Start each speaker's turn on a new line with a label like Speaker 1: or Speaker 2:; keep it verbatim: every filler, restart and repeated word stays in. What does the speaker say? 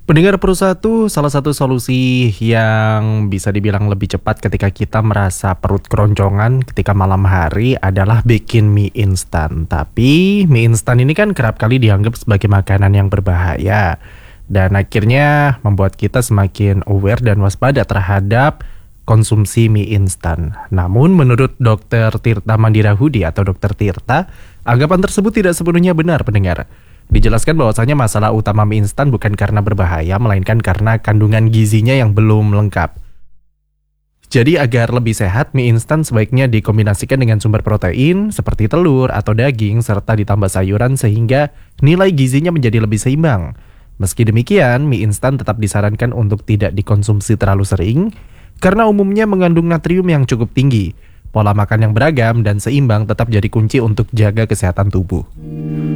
Speaker 1: Pendengar Pro satu, salah satu solusi yang bisa dibilang lebih cepat ketika kita merasa perut keroncongan ketika malam hari adalah bikin mie instan. Tapi mie instan ini kan kerap kali dianggap sebagai makanan yang berbahaya. Dan akhirnya membuat kita semakin aware dan waspada terhadap konsumsi mie instan. Namun menurut dokter Tirta Mandirahudi atau dokter Tirta, anggapan tersebut tidak sepenuhnya benar, pendengar. Dijelaskan bahwasanya masalah utama mie instan bukan karena berbahaya, melainkan karena kandungan gizinya yang belum lengkap. Jadi agar lebih sehat, mie instan sebaiknya dikombinasikan dengan sumber protein seperti telur atau daging serta ditambah sayuran sehingga nilai gizinya menjadi lebih seimbang. Meski demikian, mie instan tetap disarankan untuk tidak dikonsumsi terlalu sering karena umumnya mengandung natrium yang cukup tinggi. Pola makan yang beragam dan seimbang tetap jadi kunci untuk jaga kesehatan tubuh.